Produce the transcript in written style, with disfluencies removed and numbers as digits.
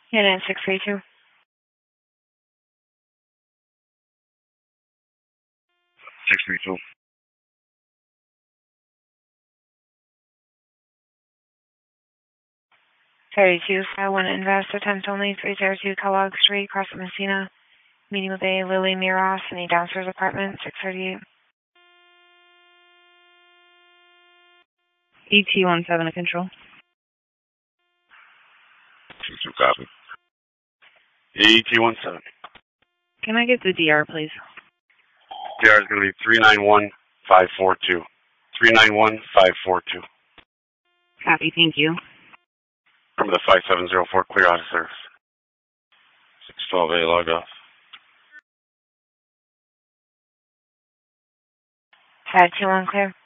Unit 632. 632. I want to invest. Attempt only 302 Kellogg Street, Cross Messina. Meeting with a Lily Miros in the downstairs apartment, 638. ET-17 to control. 2 copy. ET-17. Can I get the DR, please? DR is going to be 391542. 391542. Copy, thank you. Remember the 5704 clear out of service. 612A log off. 521 clear.